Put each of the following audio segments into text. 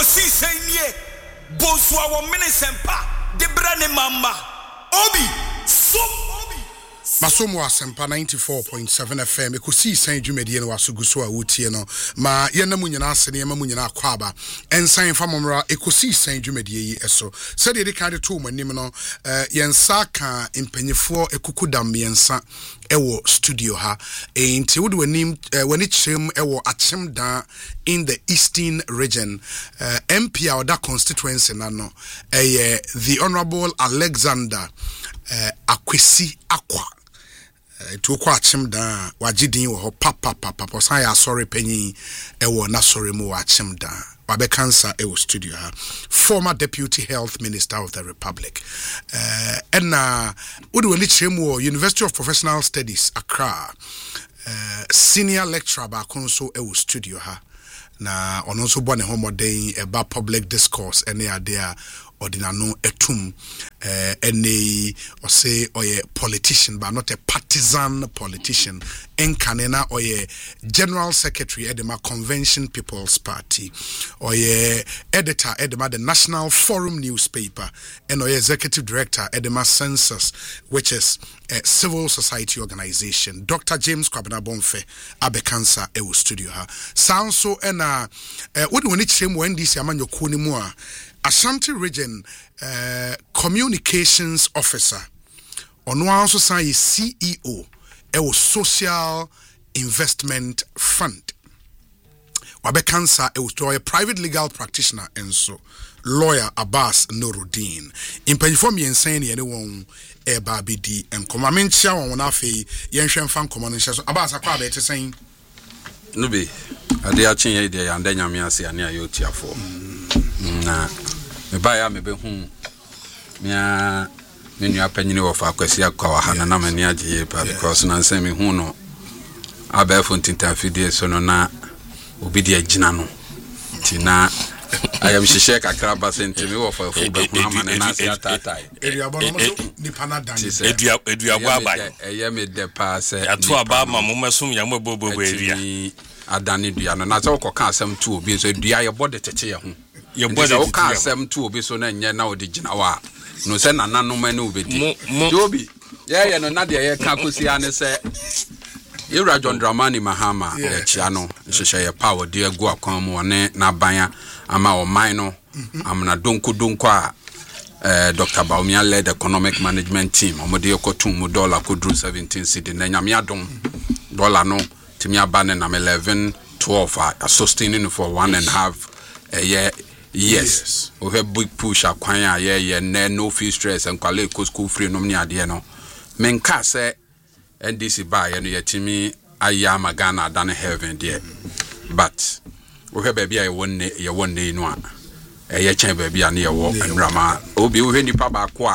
kosi senye bonso a wo mene sempa de brane mama obi so Masomo Asempa 94.7 FM ekosi san dwumedie no wasoguso a wotie no ma yena mu nyina asene yema mu nyina akwaba ensan fa momra ekosi san dwumedie yi eso said de kan de to manim no yensa ka impanyefo ekukudam yensa ewo studio ha enti wode wanim wani chem ewo achem da in the eastern region MP oda constituency na no the Honorable Alexander Akwesi Akwa to kwa achim da wagidin wo papa san ya sorry panyin ewo na sorry mu achim da wabe cancer ewo studio ha former deputy health minister of the republic na wode wani chemu University of Professional Studies Accra senior lecturer ba konso ewo studio ha na ono so bone homoden eba public discourse ene ade a ordinano etum ene or say oye politician but not a partisan politician enkanena oye general secretary edema Convention People's Party oye editor edema the National Forum newspaper and oye executive director edema Census, which is a civil society organization. Dr. James Kwabena Bonfe abekansa ewo studio ha sound so ena wodi woni chemu NDC amanyo kuni mu a Ashanti Region Communications Officer ono also say CEO ewo Social Investment Fund wabekansa ewo a private legal practitioner enso lawyer Abbas Nuruddin impanyfo yensan ne won eba bidi enkoma menchia won na afei yenhwe mfa nkoma no nhye so Abbas akwa be tesen no be ade a chenye de ya ndanya me ase ane ayo tiafo na me ba ya me be hu mia me nua panyine wo fa Akwesi Akwa ha na me ne agye pa because na nse me hu no abefo ntinta fidie so no na obi de agina no tina I am shishek akraba senti me wo fa fu ba ku amane na sia tatai eduabo no so ni panada ni eduabo abai eye me de pa se ato aba ma mo mesum ya mo bobo area adane dua no na se wo ka asem tu obi so dua ye bode tete ye ho ye bode wo ka asem tu obi so na nye na odi gina wa no se na nanu ma na obedi obi ye no na de ye ka kosi ane se Ira John Dramani Mahama chia no nhyehyɛ ye power de agu akwan mu one na banya ama o man no amna donko a Dr. Baumia led economic management team omode yokotum mu dollar kodru 17 cedi na nyame adom dollar no timi abane na 11-12 sustaining for 1.5 years we have big push akwan a ye no fee stress and kwale school free no mni ade no menka se NDC ba ye no yetimi aya magana dan heaven there but we have baby ye wonne no a ye chen baby an ye wo nrama obi we nipa ba ko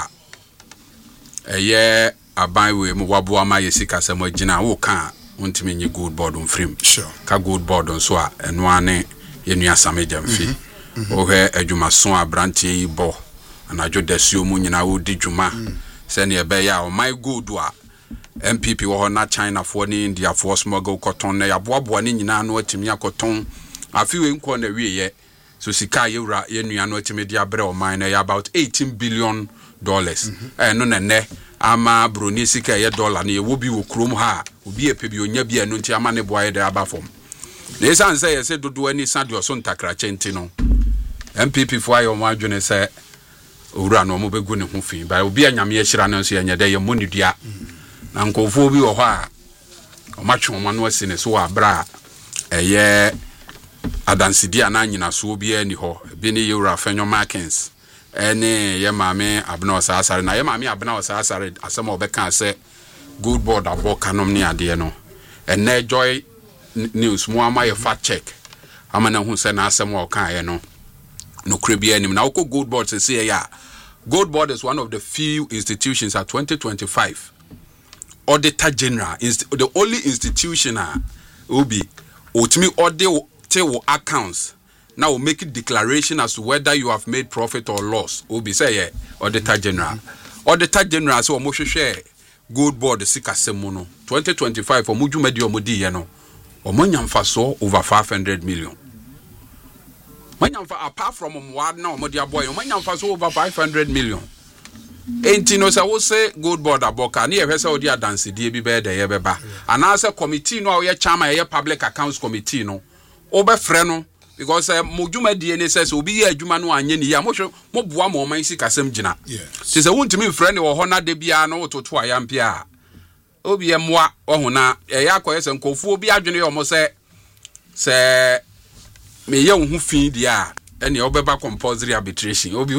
a ye aban we mu wabo ama ye sika sam agina wo ka untimi nyi good board on frame sure ka good board on so a eno ane ye nua samejam fi o he adwuma so abrantie yi bo anajo dasio mu nyina wo di dwuma se ne be ya o my good a MPP wo na China for ni India for smuggle cotton na yaboabo ni nyina no atimi akoton afiwe nko na wiye so sika yewra ye nua no atimi dia bre o man na about $18 billion no ne ama broni sika ye dollar na ye wo bi wo krom ha obi epe bi onya bi anu nti ama ne boaye de aba fom na esan se ye se dodo ani sadio so ntakra chenti no MPP fo ayo mo adwene se owura no mo begu ne ho fi ba obi anyame ye hyira no so ye nyede ye monidua na nkofo bi wo ho a o matwe mo no asine so abra eye adansidi ana nyina so obi ani ho bi ne yewra fanyo markins ene ye maame abna osasare na ye maame abna osasare asem obeka se good board abo kanom ni ade no ene joy news mo ama ye fact check ama na hu se na asem o kan ye no krebi anim na uko good board say ya good board is one of the few institutions at 2025 Auditor General is the only institution will be ultimately audit your accounts. Now make a declaration as to whether you have made profit or loss. Will be say Auditor General. Auditor General so mo share good board sika semono 2025 for muju medio modi ye no. Omo nyamfa so over 500 million. Manyamfa apart from what now Modia boy, Manyamfa so over 500 million. Enti no say wo say gold board aboka na ye say odi adanse die bi be de ye beba anasa committee no ye chairman ye public accounts committee no obefre no because mojuma die ne say obi ye adwuma no anye ni ya mo boa mo man si kasem gina ti say wontimi mfre ne wo ho na de bia no wototo ayampia obi ye moa ohuna ye akoye se nkofu obi adwene ye mo say me ye wo hu fin dia ene obeba compulsory arbitration obi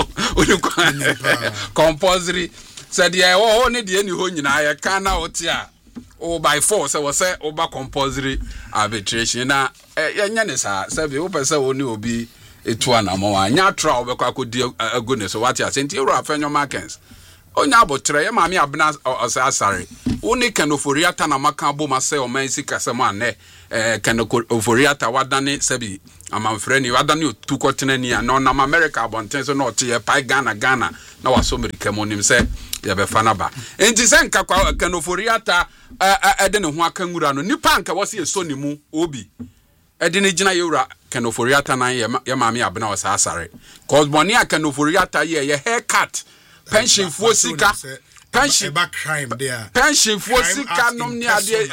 compulsory said ye o ne de ni ho nyina ye kana otia o by force we say oba compulsory arbitration na ye nya ne sa sabi o pese oni obi etu anamo anya tra obekwa akodi agone so what ya senti euro afenyo markets onya abotre ye maami abna asare oni kanoforiata na maka bo ma say o man sika sema ne kanoforiata wadane sabi amanfreni wadane otukotena ni na na America abonten so na ote pai Ghana na waso America monim say ye be fa na ba enti se nka kwa kanoforiata ede ne ho akanwura no nipa nka wose eso ni mu obi ede ne gina yewura kanoforiata na ye maami abna wasa asare cause money kanoforiata ye haircut pension for sika pension back crime there pension for sika nom ni ade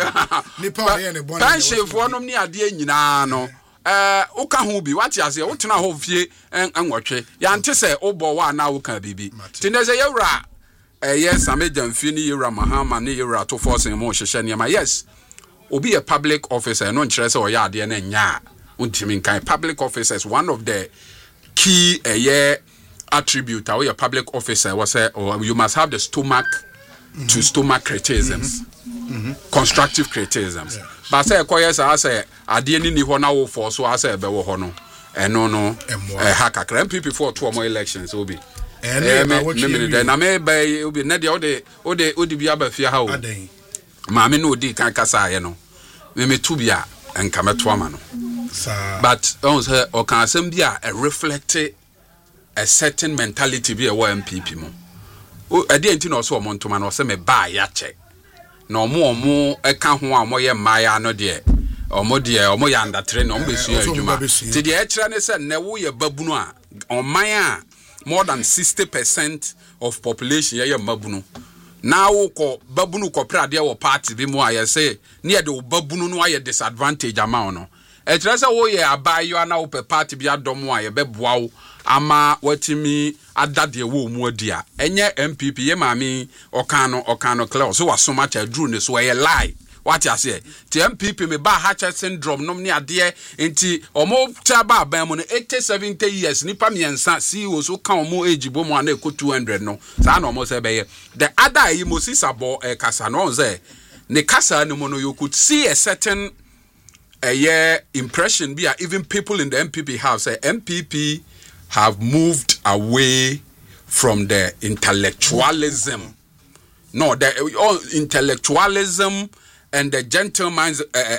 pension for nom ni ade nyina no uka ho bi wati ase wotena ho fie enwotwe ya nte se obo wa na uka bibi tineze yewura yes ameja mfi ni yewura mahama ni yewura to force mo hwehwe niam yes obi a public officer no nkyere se oya ade na nya untimi kan public officer is one of the key attribute our public officer was you must have the stomach to stomach criticisms constructive criticisms but say koyes say ade ni ho na wo for so say be wo ho no eno no haka MPP for two more elections obi na me be obi na de odi bia ba fia ha o ma me no odi kan kasa ye no me tu bia enka meto ama no but on say o kan asem bia reflect a certain mentality be a MPP mo ade enti na so omontoma na o se me ba ya check na omo eka ho a mo ye maya no de omo ya ndatre na omo besu adwuma ti de e kire ne se ne wo ye babunu a oman a more than 60% of population ye mabunu na wo ko babunu ko prade wo party bi mo a ye se ne ye de wo babunu no aye disadvantage ama no e kire se wo ye abayo na wo pe party bi adom a ye beboa wo ama watimi adade wo mu adia enye MPP ye maami okano clear so wasoma cha dru ne so ye lie what you say ti MPP me ba Hatcher syndrome nom ne ade enti omo ta ba ban mu no 80-70 years nipa miensa CEO so kan omo age bo mu na eko 200 no sa na omo se be ye the other yi Moses abo kasa no say ne kasa no mo no you could see a certain impression be even people in the MPP have say MPP have moved away from the intellectualism. No, the intellectualism and the gentleman's,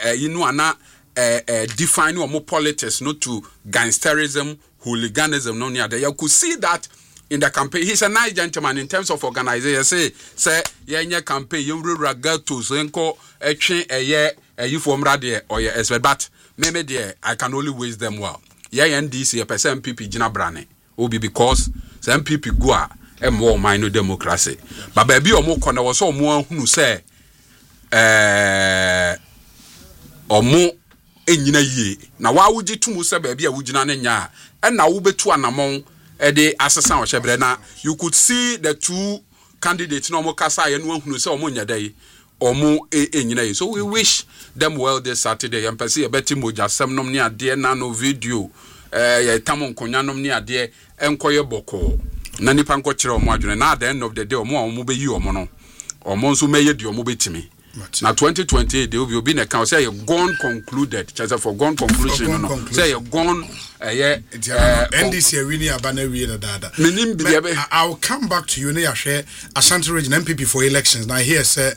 define more politics, not to gangsterism, hooliganism, no near there. You could see that in the campaign. He's a nice gentleman in terms of organization. Say, yeah, campaign, you will regard to Zenko, you form radio or your expert, but maybe there, I can only wish them well. Yeah, NDC a person MPP Gina Brane obi because some MPP go a more minor democracy. But baby or more corner was so more who say or more enyina ye. Now why would you two say baby a wujina nya and now ube two and among a day assassin or shebrena you could see the two candidates no more kasa and one who say omonya day or more enyina. So we wish them well this Saturday and perceive a better moja some nom near dear nano video tamon konyanom ni ade enkoye boko na nipa nkokire omo adwene na at the end of the day omo be yi omo no omo nso meye de omo betimi na 2028 they will be in account say gone concluded just for gone conclusion no say gone NDC really abana we na dada I'll come back to you na share Ashanti region MPP for elections now here say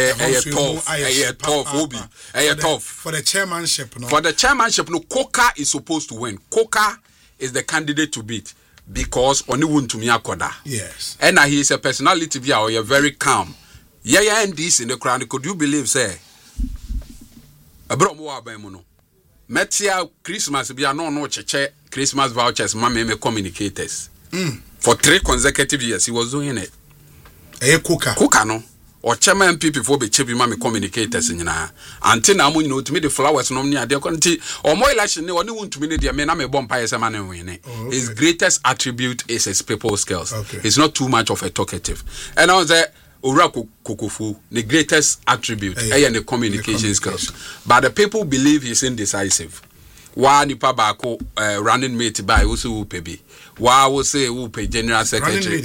tough for the chairmanship no Coker is supposed to win. Coker is the candidate to beat because only won to me akoda yes and he is a personality via or very calm. Yeah, and this in the crown. Could you believe, say, a bromo abamuno? Metia Christmas be no cheche Christmas vouchers me communicators. For 3 consecutive years he was doing it. Kuka no. Or chairman MPP for be chebi ma me communicators nyina. Until now you know to me the flowers no near there konti or more election no won to me there me na me bomb pie se man win. His greatest attribute is his people skills. He's not too much of a talkative. And I was there Ora Kokofu, the greatest attribute, the communication skills. But the people believe he's indecisive. Why nipa bako running mate by also upebi. Why was say upe general secretary?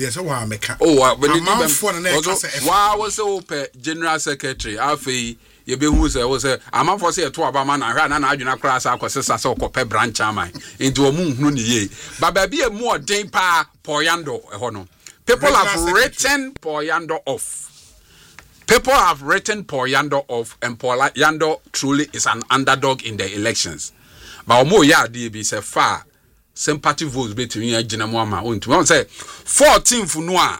Why was upe general secretary? Afi yebe who say was a man for say to abama na hwa na adwuna class akosesa so kope branch amai. Into omu hunu ni ye. But baby a more den pa poyando ehono. People have written Poyando off. People have written Poyando off, and Poyando truly is an underdog in the elections. But Omo ya DB say far sympathy votes between Jinamwama. One say 14th noa,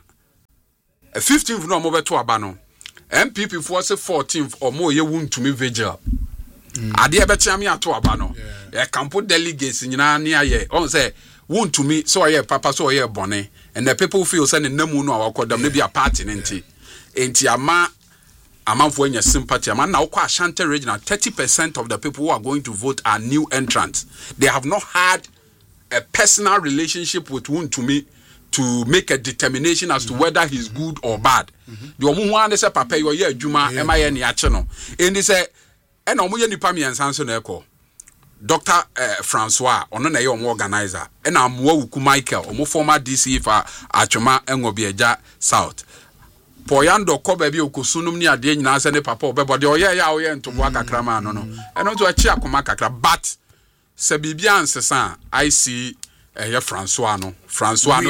15th no mo beto abano. MPP for say 14th or more ye won to me vigil. Ade e betia me ato abano. E campo delegates nyina ne aye. On say won to me so aye papa so aye bone. And the people feel saying namu no our them be a party enti ama for any sympathy ama now kwa Ashanti regional 30% of the people who are going to vote are new entrants. They have not had a personal relationship with Wontumi to make a determination as to whether he's good or bad. The omu wan say papa you ye adwuma ema ye ne ache no. And they say and omu ye nipa mi ensanso na ekọ Dr. Francois, ono na ye omo organizer. And Amwa Wuku Michael, omo former DC for Achoma Engobieja South. Poyando ko baby okusunum ni ade nyina se ne papa obebode oye ya oye ntobo akakrama no no. Eno to achi akoma kakra but se bibia ansesa I see Francois no. Francois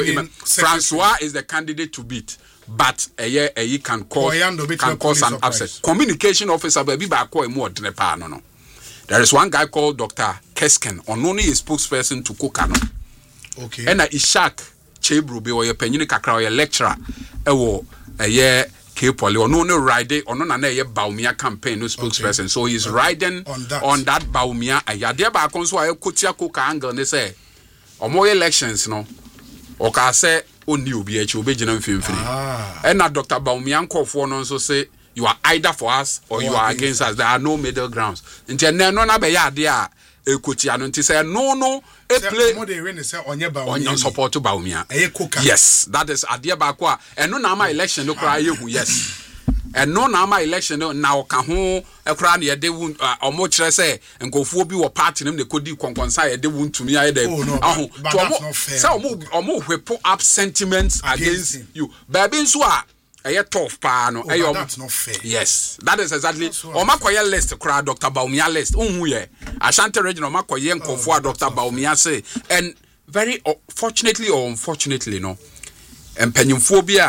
is the candidate to beat. But he can cause an upset. Communication officer baby ba ko emu odne pa no no. There is one guy called Dr. Kesken, only a spokesperson to Kokano. Okay. And Ishak Chebru be or your penny kakra or your lecturer. Ewo a year K-Poly or no ride or no Baumia campaign no spokesperson. So he's riding on that Baumia. Ayadia Bakons why Kutia Koka angle they say. Or more elections, no. Or can say only UBH Ubijin film. And now Dr. Baumian call for no so say you are either for us or you are against us. There are no middle grounds. Until no na be ya dia ekutiano nti say no e play more dey rain say onye support Baumia. Yes, that is adia ba ko a eno na ma election no kra yehu yes. Eno na ma election no na oka ho ekra na ye de omo kire say enkofuo bi wo party nim de kodi konkonsa ye de wuntumi aye de aho to omo say omo hwepo up sentiments against you. Baby nso a tough pa no that's not fair. Yes, that is exactly omakoye list kra Dr. Baumia list unhu ye Ashanti region omakoye nkofo Dr. Baumia say and very fortunately or unfortunately no empanyimfo bi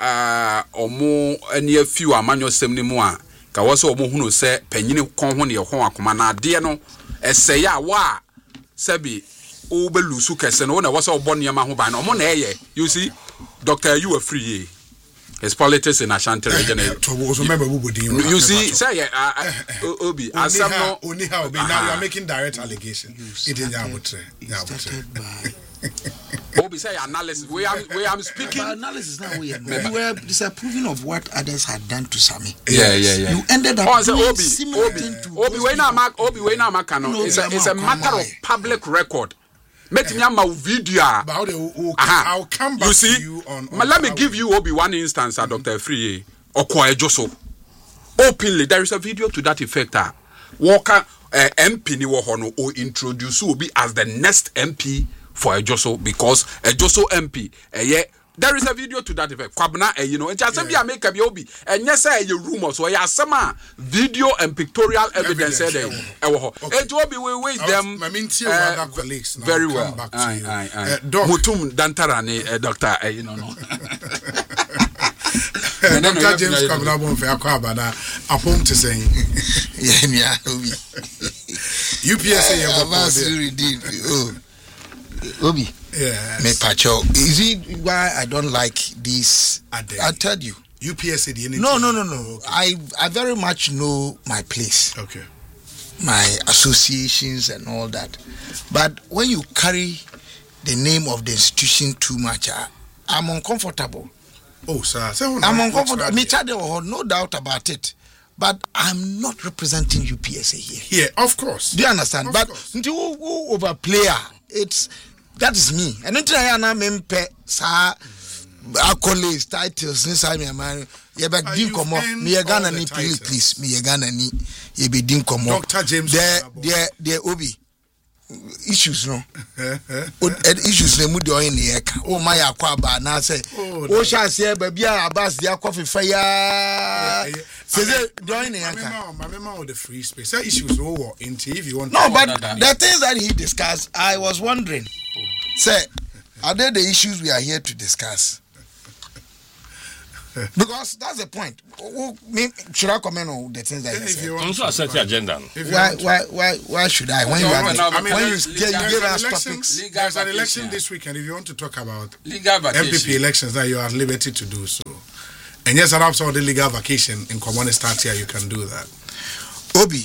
a omo ene few amanyo sem ni mu a ka wo so omo hunu se panyini kon ho ne ye ho akoma na ade no eseye a wa sebi o be lusu kese no na wo so obo ne ma ho ban no omo na eye you see Dr. you are free. His politics in Ashanti region. You see, say Obi, as now you are making direct allegations. It is Obi say analysis. We are speaking analysis now. We were disapproving of what others had done to Sami. Yeah. You ended up doing similar thing to Obi. It's a matter of public record. Let me have my video. I'll come back to you on let me give you Obi one instance, Dr. Free Okoye Joso. Openly, there is a video to that effect. Walker MP ni wohono or introduce Obi as the next MP for Ejoso because Ejoso MP there is a video to that effect. Kwabna just be make a Obi and yes you rumors so ya sama video and pictorial evidence said Obi we wait them colleagues very well. Mutum Dantarani Doctor Dr. James Kwabna for Akwaba na apom to saying UPSA Obi. Yes. Me pacho. Is it why I don't like this? I tell you. UPSA. No. I very much know my place. Okay. my associations and all that. But when you carry the name of the institution too much, I'm uncomfortable. Oh, sir. I'm uncomfortable. No doubt about it. But I'm not representing UPSA here. Yeah, of course. Do you understand? Of but course. Until overplayer, that is me. And until I am accolades, titles, since I'm a man, me a Ghana ni please, me a Ghana ni, ye be dim komo. Dr. James, there Obi issues no. Issues ne mu de oyin ne eka. O my akwa ba na say. O sha say baby Abbas dia coffee fire. Say de oyin ne eka. My mema the free space. That issues over into if you want. No, but the things that he discussed, I was wondering. Say, are there the issues we are here to discuss? Because that's the point. Should I comment on the things that you said? Also set the agenda. Why should I? When you give us topics. There's an election this weekend. If you want to talk about legal vacation. MPP elections, that you are at liberty to do so. And yes, and after the legal vacation in common start here, you can do that. Obi,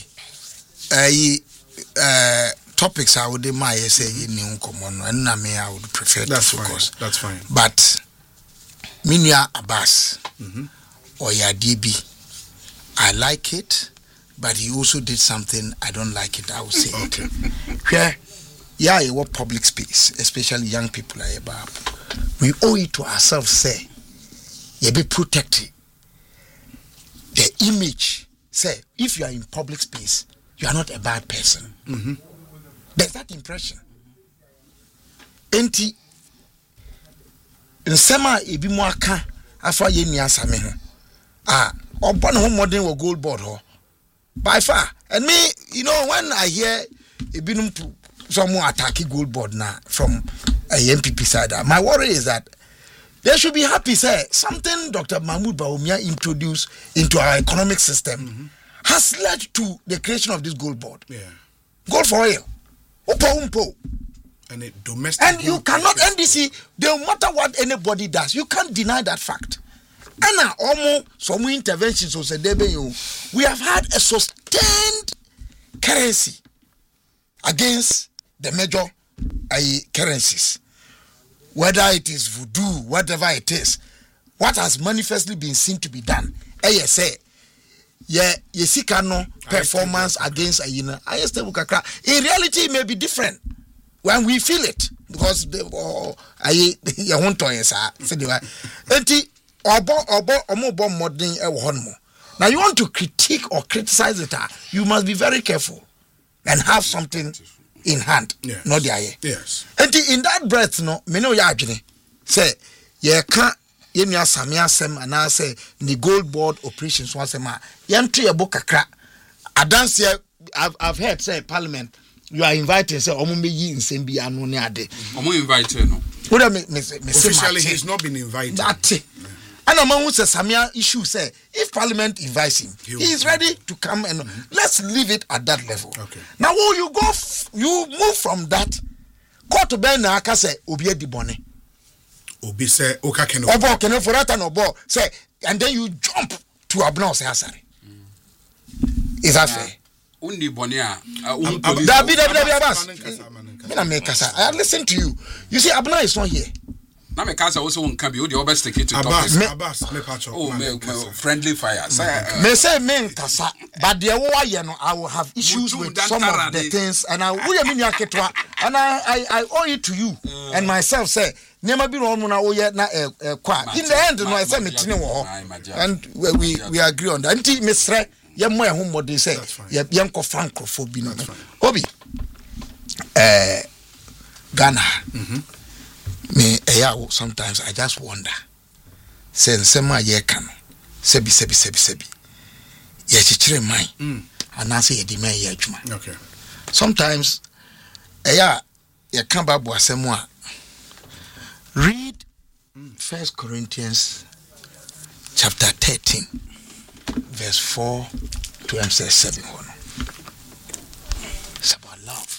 topics I would say in common, and I would prefer to focus. That's fine. But Minya Abbas or Yadibi, I like it, but he also did something I don't like it. I will say okay. Where, yeah, you want public space, especially young people are about. We owe it to ourselves. Say, you be protected. The image. Say, if you are in public space, you are not a bad person. There's that impression. Enti nsema ebi mo aka afa ye ni asame ho obon ho modern wo gold board ho by far. And me, you know, when I hear ebinum to someone attacking gold board now from a MPP side, my worry is that they should be happy. Say something Dr. Mahmoud Bawumia introduced into our economic system has led to the creation of this gold board. Yeah. Gold for oil. Umpo. And domestic. And you cannot NDC, no matter what anybody does, you can't deny that fact. And almost some interventions we have had a sustained currency against the major currencies. Whether it is voodoo, whatever it is, what has manifestly been seen to be done. ASA. Yeah, you see, no performance against a in reality, it may be different when we feel it because I want to answer. Now, you want to critique or criticize it, you must be very careful and have something in hand. Yes. Not the eye. Yes. And in that breath, no, me no ya say, ye can't. Yenya Samia Sem and I say the gold board operations once a month. Yantri a book a crack. I dance here. I've heard say Parliament. You are invited. Say Omumbe in Sembi Anoniade. Omu invited no. What I officially he's not been invited. That's it. And among us, Samia issue say if Parliament invites him, he is ready to come and let's leave it at that level. Okay. Now, you go, you move from that. Court to Ben Naka say Obie di Bone. Obi say Oka Keno. Obo Keno for that and Obo say, and then you jump to Abno say Asari. Is that fair? Undi Bonia. I listen to you. You see, Abna is not here. Na me kasa also won can be the obvious take it to Abbas, topic. Abbas, me patch up. Oh, friendly fire. Me say men kasa, but the one I will have issues with some of the things, and I will mean yaketwa, and I owe it to you and myself. Say, never be wrong na oye na kwa. In the end, no, I say me tini wo, and we agree on that. Until Mr. Yemo ehun modi say, yanko francophobia. Obi, Ghana. Me sometimes I just wonder. Say nsema ye kan. Sebi. Ye chichire man. And I say ye di man ye adwuma. Okay. Sometimes ye kan ba bo asemu a. Read 1 Corinthians chapter 13 verse 4 to 7. It's about love.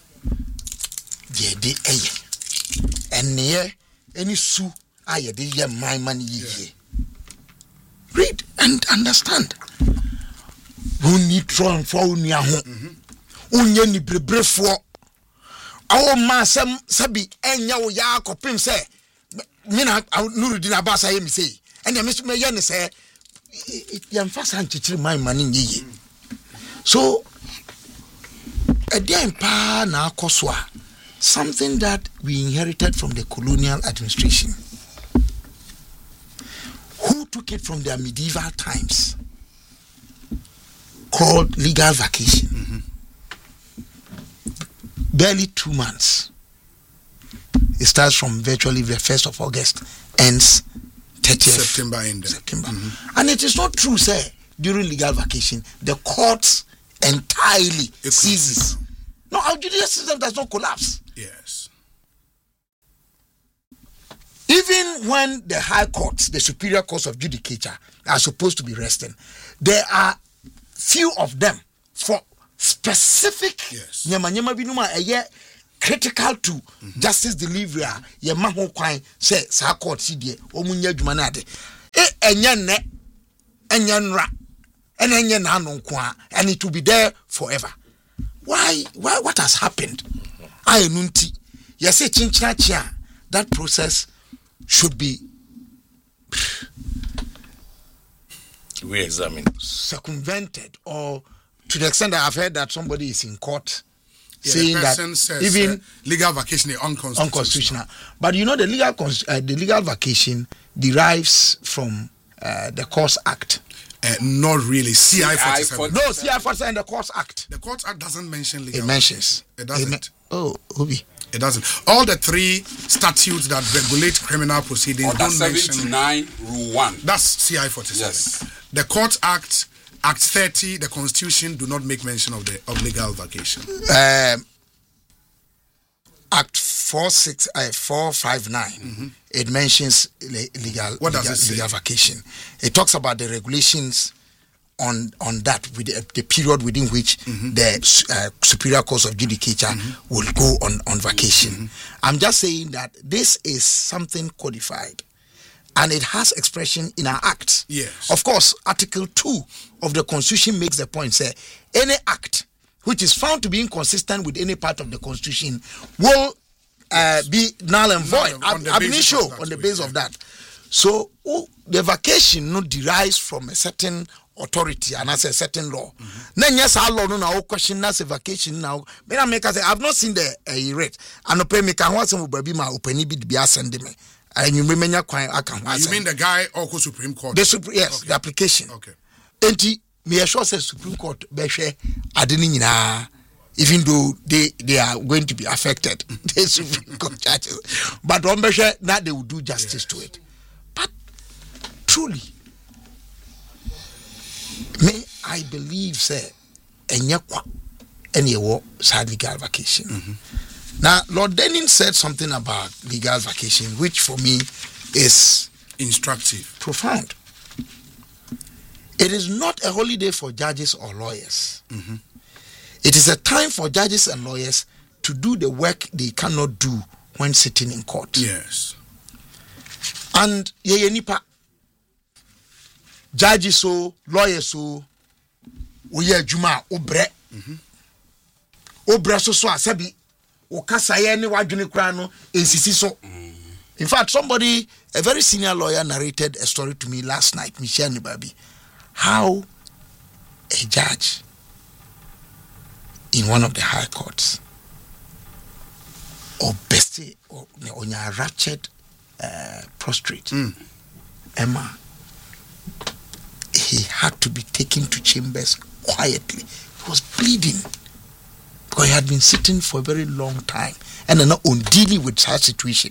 Ye di and near any sue, I did my money ye. Read and understand. Guni tron for unia ho. Unye ni brebrefo. Awo ma sem sabi enya wo ya kopim se mina Nurudin Abasa ye mi say. And me ye ne say yam fasa nchichiri my mani yeye. So a day pa na akoswa, something that we inherited from the colonial administration, who took it from their medieval times, called legal vacation. Barely 2 months. It starts from virtually the 1st of August, ends 30th September. And it is not true, sir, during legal vacation, the courts entirely ceases. No, our judicial system does not collapse. Yes. Even when the high courts, the superior courts of judicature, are supposed to be resting, there are few of them for specific critical to justice delivery. Ye maho kwan say sa court sidie omunya adwuma na ade enye ne enye nra enye na anu nko and it will be there forever. Why what has happened? I nunti ye say chinchina that process should be re-examined, circumvented, or to the extent that I've heard that somebody is in court saying the that says, even legal vacation is unconstitutional. But you know the legal vacation derives from the Courts Act. Not really. CI-47. No, CI-47 and the Courts Act. The Courts Act doesn't mention legal. It mentions. It doesn't. Obi. It doesn't. All the 3 statutes that regulate criminal proceedings Order don't mention. 79, Rule 1. That's CI-47. Yes. The Courts Act, Act 30, the Constitution do not make mention of legal vacation. Act 459, it mentions legal vacation. It talks about the regulations on that with the period within which the superior courts of judicature will go on vacation. I'm just saying that this is something codified and it has expression in our acts. Yes. Of course, Article 2 of the Constitution makes the point, say, any act which is found to be inconsistent with any part of the Constitution will be null and void on the basis of that. So the vacation derives from a certain authority and as a certain law. Then yes, our law no question as a vacation now. But I make say I've not seen the rate. And open me can want some baby my open be send me. And you remember I can. You mean the guy Oko Supreme Court? Yes, okay. The application. Okay. Enti me sure say Supreme Court be hwe adeni nyina, even though they are going to be affected, the Supreme Court judges, but on be hwe now they will do justice to it. But truly, I believe say enye kwa ene wo sad legal vacation. Now Lord Denning said something about legal vacation which for me is instructive, profound. It is not a holiday for judges or lawyers. It is a time for judges and lawyers to do the work they cannot do when sitting in court. Yes. And ye nipa judges so lawyers so we adwuma obre. Obre so asabi o kasa ye ni wadwene kra no ensisi so. In fact, a very senior lawyer narrated a story to me last night, Michelle Nibabi, how a judge in one of the high courts or bestie or on a raptured prostrate Emma, he had to be taken to chambers quietly. He was bleeding because he had been sitting for a very long time and not on dealing with such situation.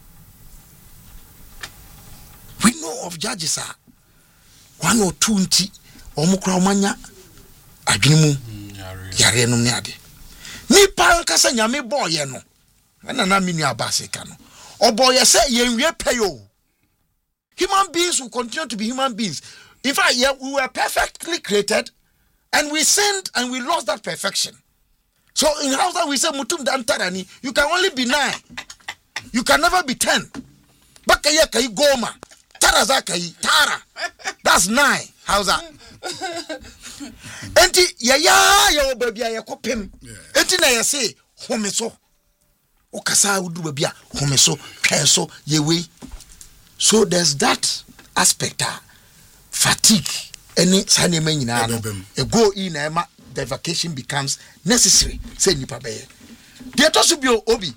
We know of judges are 1 or 2 nti omukra omanya adwenimu yare no neade nipa nkasa nyame boye no na mini abaseka no oboye say yenwie peyo. Human beings will continue to be human beings. In fact, we were perfectly created and we sinned and we lost that perfection. So in Hausa we say mutum dantarani, you can only be 9. You can never be 10. Bakaya kai goma. Tara. That's 9. How's that? Enti ya baby ya kopem. Enti na ya say home so. Okasa udu baby home so twen so yewe. So there's that aspect fatigue any sanema nyina no. A go in ema the vacation becomes necessary. Say nipa be. There to be obi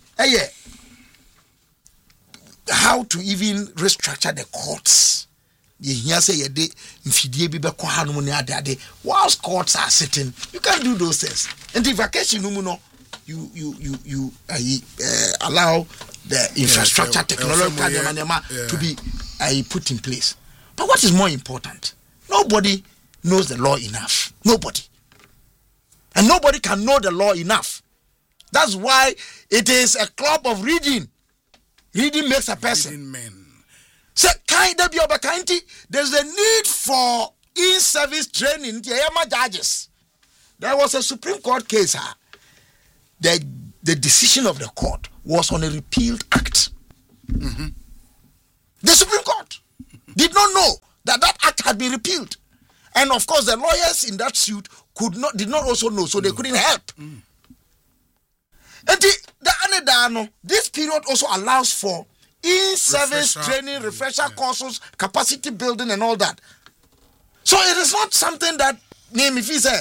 how to even restructure the courts. You say ye de mfidie bi be ko hanom ne ade whilst courts are sitting, you can do those things. And the vacation no you allow the infrastructure technology to be put in place. But what is more important? Nobody knows the law enough. Nobody. And nobody can know the law enough. That's why it is a club of reading. Reading makes a person. Reading men. So, there's a need for in-service training. Judges. There was a Supreme Court case. The decision of the court was on a repealed act. Mm-hmm. The Supreme Court did not know that act had been repealed. And of course, the lawyers in that suit did not also know, so they couldn't help. Mm. And this period also allows for in-service training, refresher courses, capacity building, and all that. So it is not something that name if you say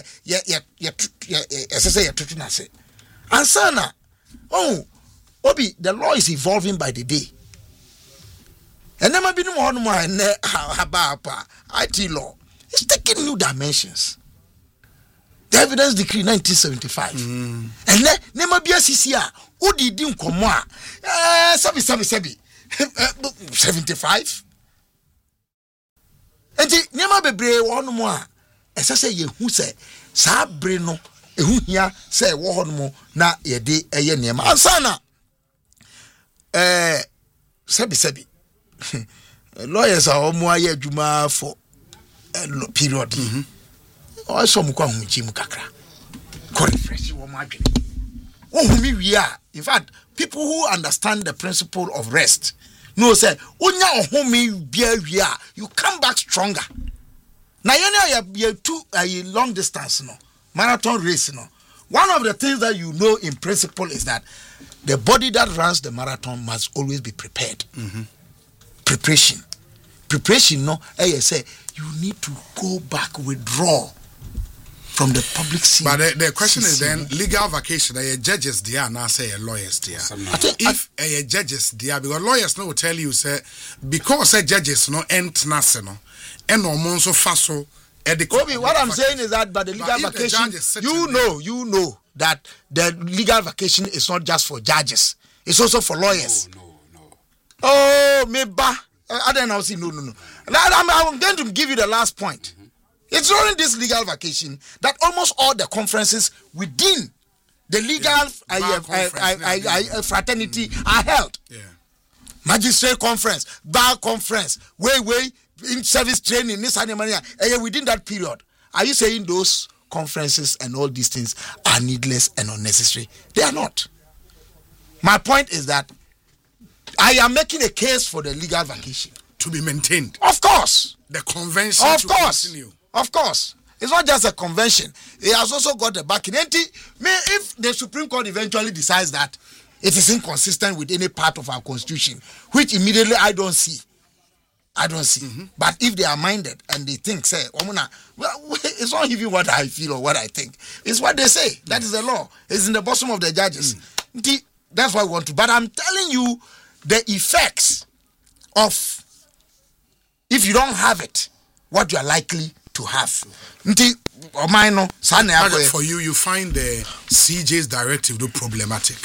and sana Obi, the law is evolving by the day. And never been one more IT law. It's taking new dimensions. The evidence decree 1975. And never be a CCR. Udi dim komwa. 75. And never be brave one more. As I say, you who say, Sabrino, who here say one more na ye de a ye name. Ansana. Sebi. Lawyers are more ye juma for a period. I saw Mukwa Jim Kakra. Refresh your margin. Oh, we are. In fact, people who understand the principle of rest know say, you come back stronger. Now, you two long distance, marathon race. One of the things that you know in principle is that the body that runs the marathon must always be prepared. Mm-hmm. Preparation, say, you need to go back, withdraw from the public scene. But the question is then, legal vacation, judges there now say lawyers there. If judges there, because lawyers will tell you, say, because judges ain't nothing, and no more so fast. What I'm saying is that, but the legal vacation, you know that the legal vacation is not just for judges, it's also for lawyers. No. Oh, maybe. I don't know. No. I'm going to give you the last point. It's during this legal vacation that almost all the conferences within the legal fraternity are held. Yeah. Magistrate conference, bar conference, in service training, within that period. Are you saying those conferences and all these things are needless and unnecessary? They are not. My point is that I am making a case for the legal vacation to be maintained. Of course. The convention of to course. Continue. Of course. It's not just a convention. It has also got the backing. If the Supreme Court eventually decides that it is inconsistent with any part of our constitution, which immediately I don't see. Mm-hmm. But if they are minded and they think, say, it's not even what I feel or what I think. It's what they say. That is the law. It's in the bosom of the judges. That's what I want to. But I'm telling you the effects of if you don't have it, what you are likely to have. For you find the CJ's directive problematic.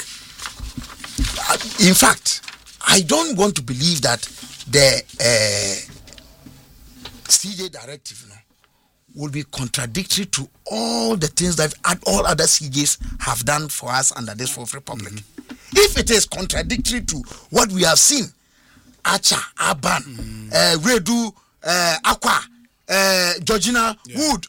In fact, I don't want to believe that the CJ directive will be contradictory to all the things that all other CJs have done for us under this Fourth Republic. Mm-hmm. If it is contradictory to what we have seen, Acha, Aban, Redu, Aqua, Georgina, Wood,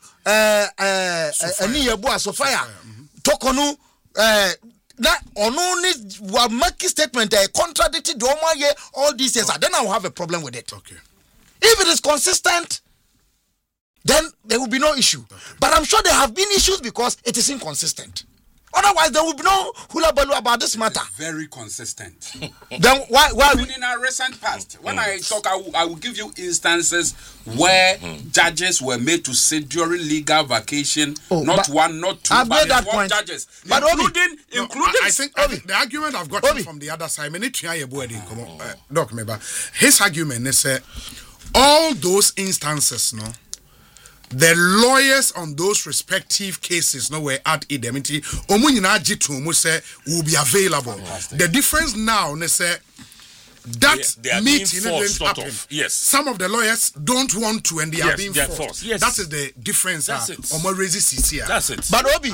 Aniya Sophia, Tokonu, that only will make a statement contradictory to all these years, then I will have a problem with it. Okay. If it is consistent, then there will be no issue. But I'm sure there have been issues because it is inconsistent. Otherwise, there will be no hula baloo about this matter. Very consistent. Then why? Even in our recent past, when I talk, I will give you instances where judges were made to sit during legal vacation. Not one, not two, I've but made that point. Judges, But including. I think the argument I've gotten from the other side, Doc Meba, his argument is all those instances, no. The lawyers on those respective cases were at indemnity. Will be available. The difference now, that meeting didn't happen. Yes. Some of the lawyers don't want to, and they are being forced. Yes. That is the difference. That's it. That's it. But Obi,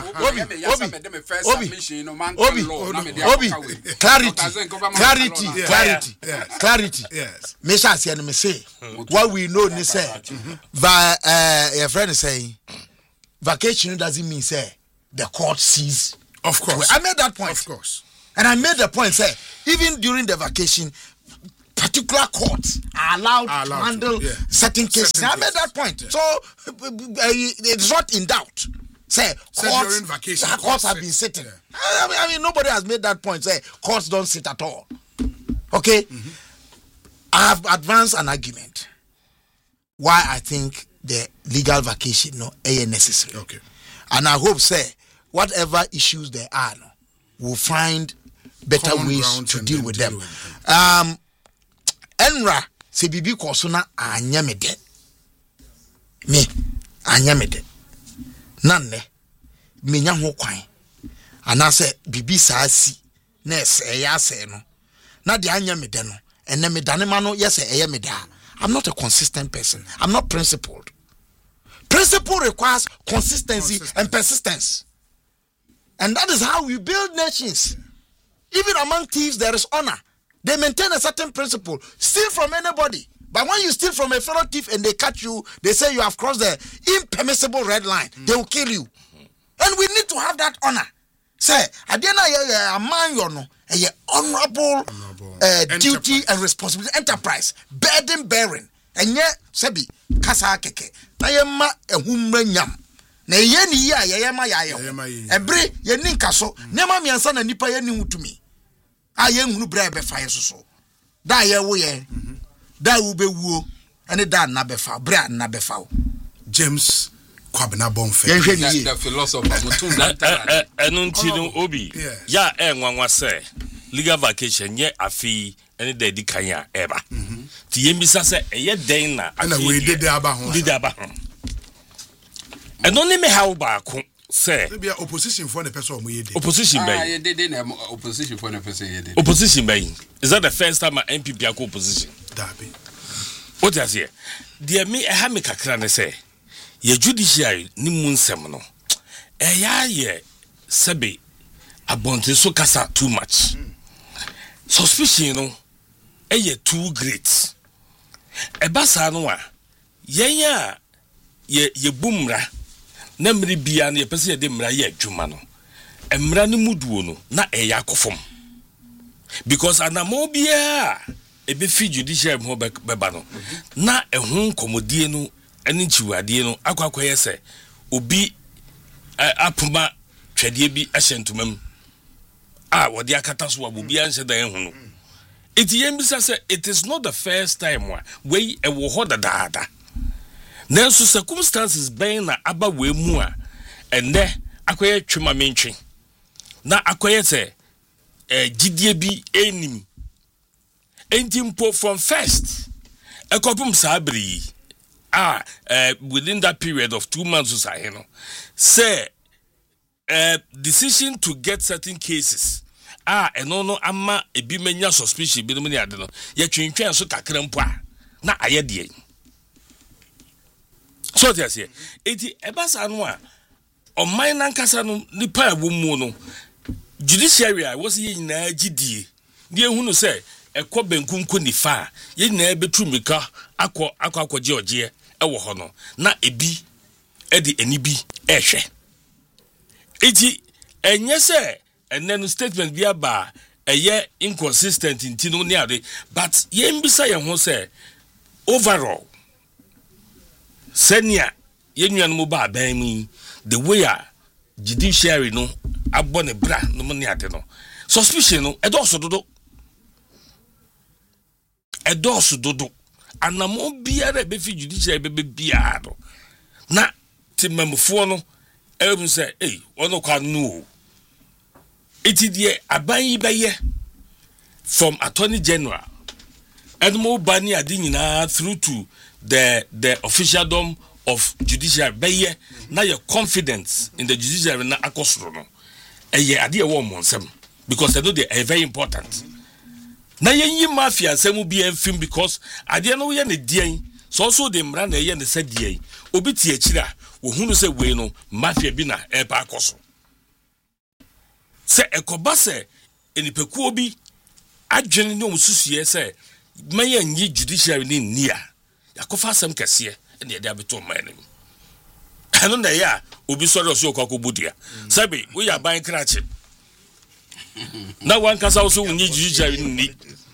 clarity. Yes. Me say what we know. Ni say, your friend is saying, vacation doesn't mean say the court sees. Of course, I made that point. Of course, and I made the point say even during the vacation, particular courts are allowed to handle certain cases. I made that point. Yeah. So it's not in doubt. Say courts, vacation, courts have been sitting. Yeah. I mean, nobody has made that point. Say courts don't sit at all. Okay, I have advanced an argument why I think the legal vacation is necessary. Okay, and I hope say whatever issues there are, we'll find better ways to deal with them. Enra se bibi kosuna anyamede. Me anyamede. Nanne me nya ho kwan. Anase bibi saasi na eya se no. Na de anyamede no. Ene me dane ma no yes eye me da. I'm not a consistent person. I'm not principled. Principle requires consistency and persistence. And that is how we build nations. Even among thieves, there is honor. They maintain a certain principle. Steal from anybody. But when you steal from a fellow thief and they catch you, they say you have crossed the impermissible red line. They will kill you. And we need to have that honor. Say, Adena a man honorable duty and responsibility enterprise, burden bearing. And yet, Sebi, kasa keke. Na yema ehumre nyam. Na yeni ya yema Ebre ye ninka so. Nema miansa na nipa ye ni hutumi. Aye hunu bra be fa yeso. Da ye wo ye. Da wo be wuo. Ene da na be fa. Bra na be fa. James Kwabena Bonfe. The philosopher Mutunda. Enuntino Obi. Ya enwanwa se legal vacation ye afi ene da di kanya eba. Ti yembisa se eye den na afi. We did aba ho. Did aba ho. Eno ne me hawo ba ko se be opposition for the person we did. Opposition by opposition for the person ye did. Opposition by is that the first time an MPP akọ opposition? Dabi. What is here? Dear me e ha me kakra ne say ye judiciary ni mu nsem no. Ye sebe abonte so kasa too much. Suspicion no ye too great. E basa no a ye bumra na mmiri bia na yepese de mmira ye adwuma no mmira ne muduo no na eya akofom because anamo bia ebe fi judicial ho beba no na ehun komodie no ene chiwade no akwakoye se obi apoma twede bi ahyentomam wodi akata so abobi anse da ehun no etiyembisa se it is not the first time we ewo ho dadaada. Nanso circumstances ben na aba we mu a ene akoye twema mentwe na akoye se gidie bi enim entimpo from first ekopum sabri within that period of 2 months so say no say decision to get certain cases eno no ama ebi manya suspicion bi no ne ade no ye twentwen so kakra mpo na ayede. So that's here. Eti ebasa no a oman nankasa no nipa awomu no judiciary was ye nyina gidie. Die hu no say ekọ benkunko nifa ye nyina betumika akọ Georgia e wo ho no na ebi edi enibi ehwe. Eti enye say enen statement bi aba eye inconsistent intino ne ade but ye mbisa ye ho say overall senior yenu no ba ban mu the way a judiciary no abone bra no mo ne ade no suspicion no edoso dodo anamo biara be fi judiciary be biara no na timamfo no ebu say wono kwa no iti die aban yi beye from attorney general and mo bani ade nyina through to the officialdom of judiciary beye na your confidence in the judiciary na akosoro no ade wo monsem because they know they are very important na yenyi mafia semu bi enfim because ade no ye ne dien so also the mra na ye ne sadie obi tie akira wo hunu se we no mafia bi na e ba akoso se ekoba se enipeku obi adwene ne omususuye se maye nyi judiciary ni nia yakofa asem kese ne ye de abeto man ni ano na ya obi sori oso kwako budia sabe we ya ban krache na wan kasa also unyi judiciary ni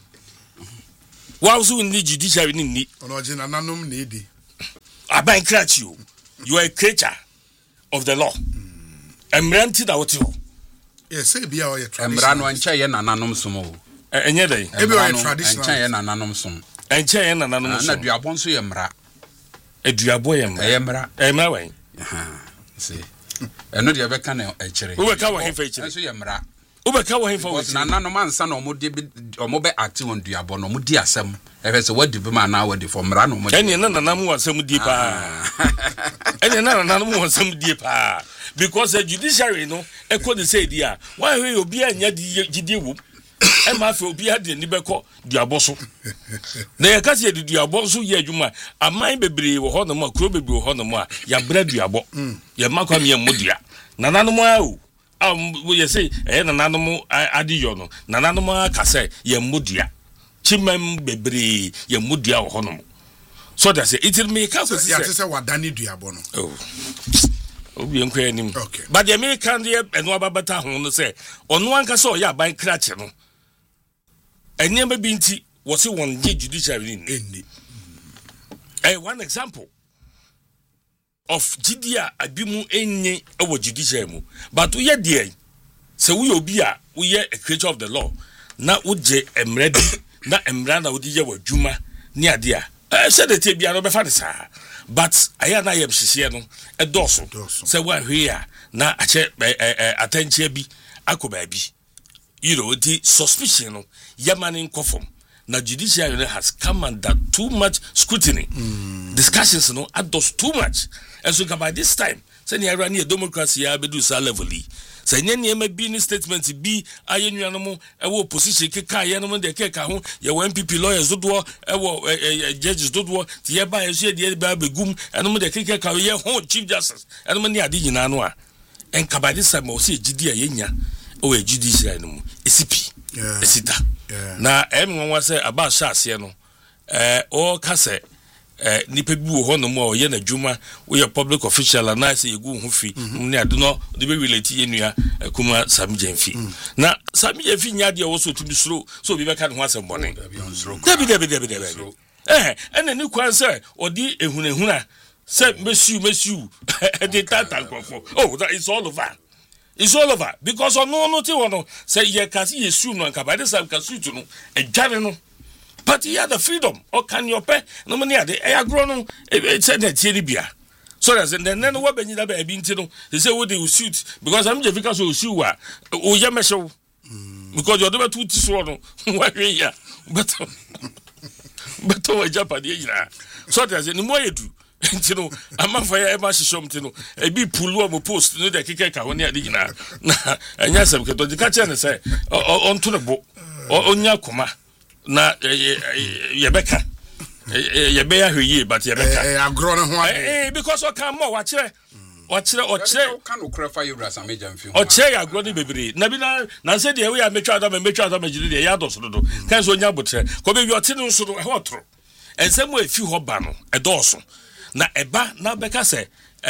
wa also unyi judiciary ni ono je na nanom na edi aban krache you are a creature of the law emranti da wote yes say bia o ye tradition emra no anche ye nananom somo enye dey ebi o ye traditional anche ye nananom som enche ye nananom som na duabon so ye mra eduabo ye mra emra wen see eno de be kan e kire we ka wo hefa kire so ye mra ubeka wo hefa wo nananom ansa na omo be active on duabo no mo di asem e se wadi be ma na wadi for mra no mo ene na nanam wo asem di pa ene na nanam wo asem di pa because the judiciary no e ko dey say dia why we obi anya gidi wo e ma fe obi ade ni beko duabo so na ye ka se duabo so ye adwuma aman bebre wo ho no ma kro bebre wo ho no ma ya bra duabo ye makwa me modua nananom a we ye say nananom adi yo no nananom ka say ye modua chimam bebre ye modua wo ho no so that say it me ka so ya say wadani duabo no obi enkwa nim okay but the American dey eno ababata ho no say ono anka so ya ban krache no enyema bi nti wo se won ye judiciary ni one example of jidia abimu enye ewo judiciary mu but we dey say we obi a we a creature of the law na uje emredi na emra na odi ye wadwuma ni ade a say the te bia no be fa sa but aya na yem hihie no edoso say wa hwe a na ache attention bi akoba bi you know the suspicion no yamani nkofom na judiciary has come under too much scrutiny discussions no ados too much and so by this time say ni ara ni democracy ya bedu sa level say nye ma bi ni statement bi ayenuano mo ewo opposition keka ye no de keka ho ye MPP lawyers dodo ewo judges dodo ti ye ba ye so de ba begum eno mo de keka ye ho chief justice eno mo ni ade nyina no a enka by this time o se gidi a yenya o judiciary no mo esipi esita na emwa say aba sha ase no o ka say nipa bi wo ho no mo ye na dwuma we a public official and I say you go ho fi ni ade no de be relate ye nua kuma samjemfi na samjemfi nya de wo so tumi suro so bi be ka ho asem bone debi ene ni kwan say odi ehunahuna say mesiu e tata kwofo oh that is all over. It's all over because no ti wono say ye kasi yesu no nka by the time kasu no edware no but you have the freedom or can you pay no money ade e agro no e say na tie bia so that then no we benyi da ba bi nti no they say we dey suit because I'm just because we suit wa o ya mesho because you do betu ti so no wa hwe ya but we Japan yira so that ni mo yedu nti no amafa ya ema hihom ti no e bi pulu o post no de keke ka ho ne ade nyina na anya sem ke to di ka che ne say on to ne bo onya koma na ye beka ye be ya hwe but ye beka agro ne ho because o kan mo wa kire kan okrefa yura samejamfi o che ya agro ne bebre na bi na say de we ya metwa da magide de ya doso do kan so nya botre ko be wi oti no so do e hotro ensem e fi ho ba no e doso na eba na beka say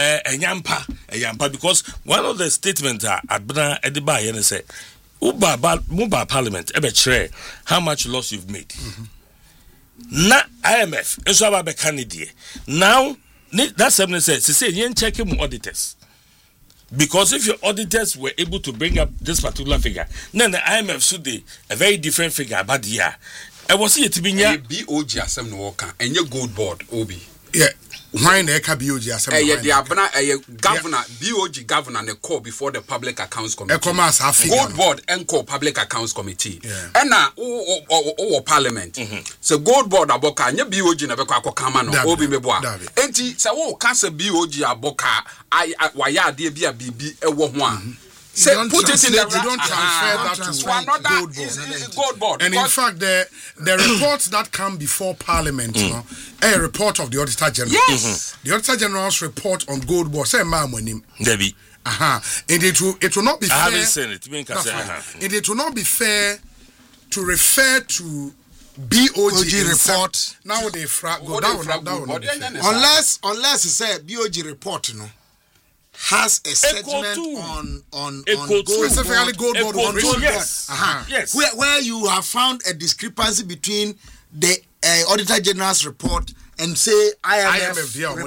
enyampa because one of the statements adbana ediba ye say uba parliament ebe chere how much loss you've made na IMF eso aba beka ne die now That's something says. Say you check him auditors. Because if your auditors were able to bring up this particular figure, then the IMF should be a very different figure about the year. I was here to be near BOG asem no worker and your gold board Obi. Yeah. Why na eka BOG asem? The abna governor BOG governor ne call before the public accounts committee. Gold board and call public accounts committee. And na o parliament. So gold board aboka nya BOG na beko akokama no Obi meboa. Enti se wo ka se BOG aboka waya ade bia bibi ewo ho a. Say, put it in the you don't transfer that to gold board. And in fact, the reports that come before Parliament, a report of the Auditor General. Yes. The Auditor General's report on gold board. Say, Debbie. And it will not be fair. I haven't seen it. And it will not be fair to refer to BOG report. Now they go down. Unless it's a BOG report, has a segment on gold specifically gold board. Yes. Yes. Where you have found a discrepancy between the Auditor General's report and say IMF